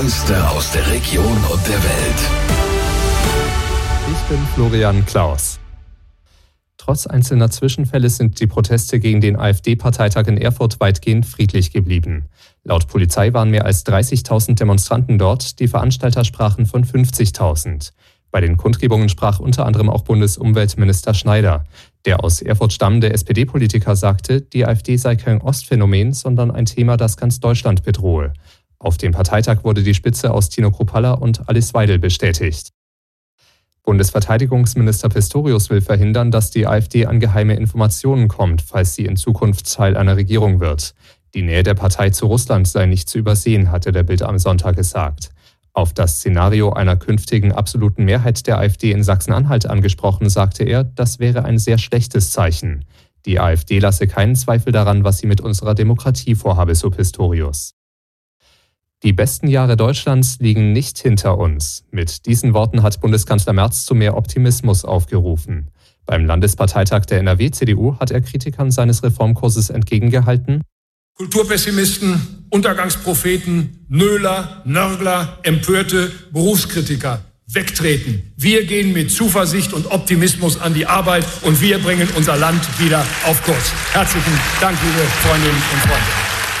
Neueste aus der Region und der Welt. Ich bin Florian Klaus. Trotz einzelner Zwischenfälle sind die Proteste gegen den AfD-Parteitag in Erfurt weitgehend friedlich geblieben. Laut Polizei waren mehr als 30.000 Demonstranten dort, die Veranstalter sprachen von 50.000. Bei den Kundgebungen sprach unter anderem auch Bundesumweltminister Schneider. Der aus Erfurt stammende SPD-Politiker sagte, die AfD sei kein Ostphänomen, sondern ein Thema, das ganz Deutschland bedrohe. Auf dem Parteitag wurde die Spitze aus Tino Kruppalla und Alice Weidel bestätigt. Bundesverteidigungsminister Pistorius will verhindern, dass die AfD an geheime Informationen kommt, falls sie in Zukunft Teil einer Regierung wird. Die Nähe der Partei zu Russland sei nicht zu übersehen, hatte der Bild am Sonntag gesagt. Auf das Szenario einer künftigen absoluten Mehrheit der AfD in Sachsen-Anhalt angesprochen, sagte er, das wäre ein sehr schlechtes Zeichen. Die AfD lasse keinen Zweifel daran, was sie mit unserer Demokratie vorhabe, so Pistorius. Die besten Jahre Deutschlands liegen nicht hinter uns. Mit diesen Worten hat Bundeskanzler Merz zu mehr Optimismus aufgerufen. Beim Landesparteitag der NRW-CDU hat er Kritikern seines Reformkurses entgegengehalten: Kulturpessimisten, Untergangspropheten, Nöler, Nörgler, Empörte, Berufskritiker, wegtreten. Wir gehen mit Zuversicht und Optimismus an die Arbeit und wir bringen unser Land wieder auf Kurs. Herzlichen Dank, liebe Freundinnen und Freunde.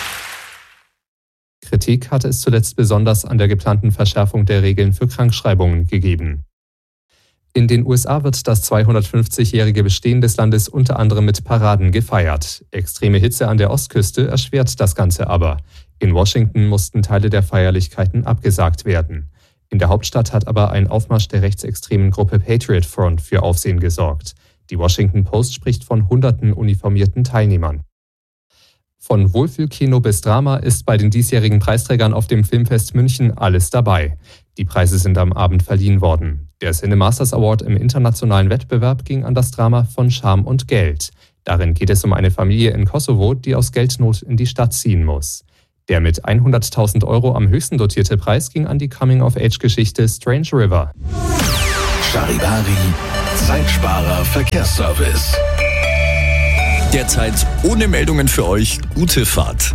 Kritik hatte es zuletzt besonders an der geplanten Verschärfung der Regeln für Krankschreibungen gegeben. In den USA wird das 250-jährige Bestehen des Landes unter anderem mit Paraden gefeiert. Extreme Hitze an der Ostküste erschwert das Ganze aber. In Washington mussten Teile der Feierlichkeiten abgesagt werden. In der Hauptstadt hat aber ein Aufmarsch der rechtsextremen Gruppe Patriot Front für Aufsehen gesorgt. Die Washington Post spricht von Hunderten uniformierten Teilnehmern. Von Wohlfühlkino bis Drama ist bei den diesjährigen Preisträgern auf dem Filmfest München alles dabei. Die Preise sind am Abend verliehen worden. Der Cinemasters Award im internationalen Wettbewerb ging an das Drama Von Scham und Geld. Darin geht es um eine Familie in Kosovo, die aus Geldnot in die Stadt ziehen muss. Der mit 100.000 € am höchsten dotierte Preis ging an die Coming-of-Age-Geschichte Strange River. Charivari, Zeitsparer Verkehrsservice. Derzeit ohne Meldungen für euch. Gute Fahrt.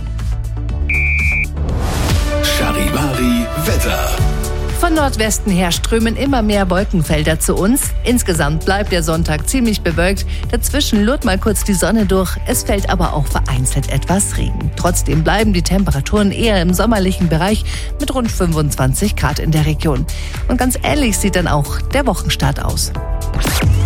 Charivari Wetter. Von Nordwesten her strömen immer mehr Wolkenfelder zu uns. Insgesamt bleibt der Sonntag ziemlich bewölkt. Dazwischen lurrt mal kurz die Sonne durch. Es fällt aber auch vereinzelt etwas Regen. Trotzdem bleiben die Temperaturen eher im sommerlichen Bereich mit rund 25 Grad in der Region. Und ganz ähnlich sieht dann auch der Wochenstart aus.